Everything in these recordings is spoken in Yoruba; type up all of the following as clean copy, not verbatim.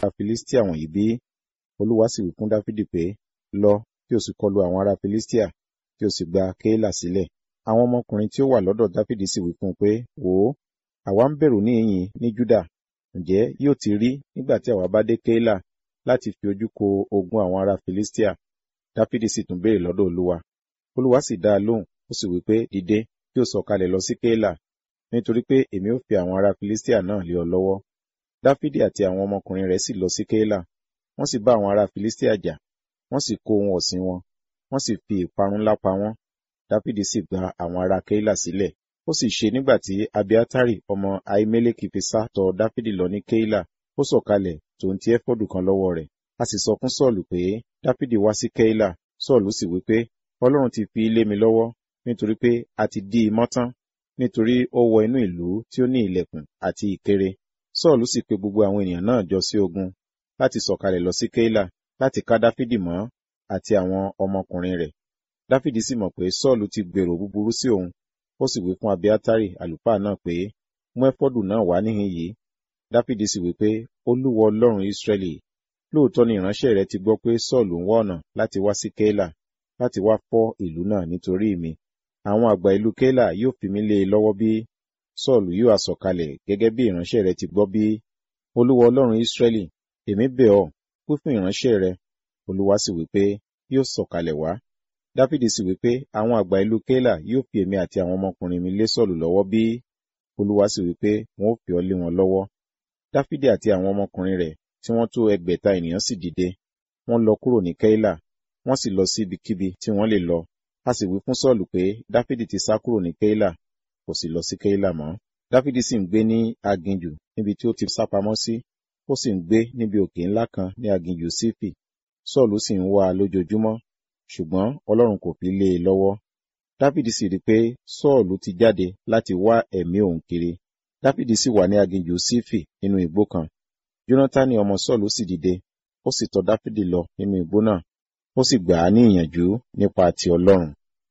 ará Filistia wọ̀nyí bí? Olúwa sì wí fún Dáfídì pé, lọ kí o sì kọlu àwọn ará Filistia, kí o sì gba Keila sílẹ̀. Àwọn ọmọkùnrin tí ó wà lọ́dọ̀ Dáfídì sì wí fún un pé, wò ó, àwa ń bẹ̀rù níhìn-ín ní Júdà. Ǹjẹ́ yóò ti rí nígbà tí àwa bá dé Keila láti fi ojú ko ogun àwọn ará Filistia? Dáfídì sì tún béèrè lọ́dọ̀ Olúwa. Olúwa sì dá a lóhùn, ó sì wí pé, dìde kí o sọ̀kalẹ̀ lọ sí Keila, nítorí pé èmi ó fi àwọn ará Filistia náà lé ọ lọ́wọ́. Dáfídì àti àwọn ọmọkùnrin rẹ̀ sì lọ sí Keila, wọ́n sì bá àwọn ará Filistia jà, wọ́n sì kó ohun ọ̀sìn wọn, wọ́n sì fi ìparun ńlá pa wọ́n. Dáfídì sì gba àwọn ará Keila sílẹ̀. Ó sì ṣe nígbà tí Abiatari ọmọ Ahimeleki fi sá tọ Dáfídì lọ ní Keila, ó sọ̀kalẹ̀ tòun ti ẹfọdù kan lọ́wọ́ rẹ̀. A sì sọ fún Sọ́ọ̀lù pé Dáfídì wá sí Keila. Sọ́ọ̀lù sì wí pé, Ọlọ́run ti fi lé mi lọ́wọ́, nítorí pé a ti dí i mọ́ tán, nítorí ó wọ inú ìlú tí ó ní ilẹ̀kùn àti ìkéré. Sọ́ọ̀lù sì pe gbogbo àwọn ènìyàn náà jọ sí ogun, láti sọ̀kalẹ̀ lọ sí Keila, láti ká Dáfídì mọ́ àti àwọn ọmọkùnrin rẹ̀. Dáfídì sì mọ̀ pé Sọ́ọ̀lù ti gbèrò búburú sí òun. Ó sì wí fún Abiatari àlùfáà náà pé, mú ẹfọdù náà wá níhìn yìí. Dáfídì sì wí pé, Olúwa Ọlọ́run Israẹli, lóòótọ́ ni ìránṣẹ́ rẹ ti gbọ́ pé Sọ́ọ̀lù ń wá ọ̀nà láti wá sí Keila, láti wá fọ́ ìlú náà nítorí mi. Àwọn àgbà ìlú Keila yóò fi mí lé e lọ́wọ́ bí? Sọ́ọ̀lù yóò ha sọ̀kalẹ̀ gẹ́gẹ́ bí ìránṣẹ́ rẹ ti gbọ́ bí? Olúwa Ọlọ́run Israẹli, èmi bẹ̀ ọ́, wí fún ìránṣẹ́ rẹ. Olúwa sì wí pé, yóò sọ̀kalẹ̀ wá. Dáfídì sì wí pé, àwọn àgbà ìlú Keila yóò fi èmi àti àwọn ọmọkùnrin mi lé Sọ́ọ̀lù lọ́wọ́ bí? Olúwa sì wí pé, wọn ó fi ọ́ lé wọn lọ́wọ́. Dáfídì àti àwọn ọmọkùnrin rẹ̀ tí wọ́n tó 600 ènìyàn sì dìde. Wọ́n lọ kúrò ní Keila, wọ́n sì lọ sí ibikíbi tí wọ́n lè lọ. A sì wí fún Sọ́ọ̀lù pé Dáfídì ti sá kúrò ní Keila, kò sì lọ sí Keila mọ́. Dáfídì sì ń gbé ní aginjù níbi tí ó ti sápamọ́ sí, ó sì ń gbé níbi òkè ńlá kan ní aginjù Sífì. Sọ́ọ̀lù sì ń wá a lójoojúmọ́, ṣùgbọ́n Ọlọ́run kò fi lé e lọ́wọ́. Dáfídì sì rí pé Sọ́ọ̀lù ti jáde láti wá ẹ̀mí òun kiri. Dáfídì sì wà ní aginjù Sífì nínú igbó kan. Jónátánì ọmọ Sọ́ọ̀lù sì dìde, ó sì tọ̀ Dáfídì lọ nínú igbó náà, ó sì gbà á ní ìyànjú nípa ti Ọlọ́run.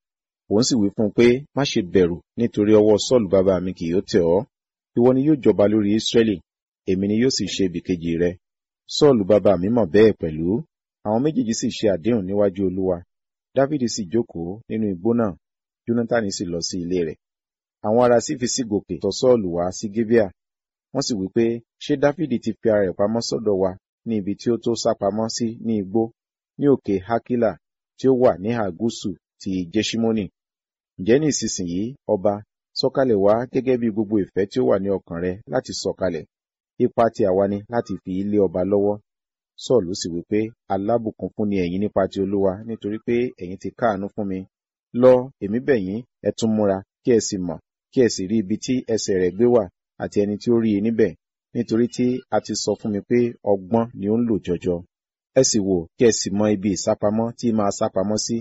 Òun sì wí fún un pé, má ṣe bẹ̀rù, nítorí ọwọ́ Sọ́ọ̀lù bàbá mi kì yóò tẹ̀ ọ́. Ìwọ ni yóò jọba lórí Ísírẹ́lì, èmi ni yóò sì ṣe ibìkejì rẹ. Sọ́ọ̀lù bàbá mi mọ̀ bẹ́ẹ̀ pẹ̀lú. Àwọn méjèèjì sì ṣe àdéhùn níwájú Olúwa. Dáfídì sì jókòó nínú igbó náà, Jónátánì sì lọ sí ilé rẹ̀. Àwọn ará Sífì sì gòkè tọ̀ Sọ́ọ̀lù wá sí Gíbíà. Wọ́n sì wí pé, ṣé Dáfídì ti fi ara rẹ̀ pamọ́ sọ́dọ̀ wa ní ibi tí ó tó sá pamọ́ sí ní igbó, ní òkè Hakila tí ó wà ní ìhà gúúsù ti Jeṣimoni? Ǹjẹ́ ní ìsinsìnyí, ọba, sọ̀kalẹ̀ wá gẹ́gẹ́ bí gbogbo ìfẹ́ tí ó wà ní ọkàn rẹ láti sọ̀kalẹ̀. Ipa ti àwa ni láti fi ilé ọba lọ́wọ́. Sọ́ọ̀lù sì wí pé, alábùkún fún ni ẹ̀yin nípa ti Olúwa, nítorí pé ẹ̀yin ti káàánú fún mi. Lọ, èmi bẹ̀ yín, ẹ tún múra, kí ẹ sì mọ̀, kí ẹ sì rí ibi tí ẹsẹ̀ rẹ̀ gbé wà, àti ẹni tí ó rí i níbẹ̀, nítorí tí a ti sọ fún mi pé ọgbọ́n ni ó ń lò jọjọ. Ẹ sì wò, kí ẹ sì mọ ibi ìsápamọ́ tí máa sápamọ́ sí,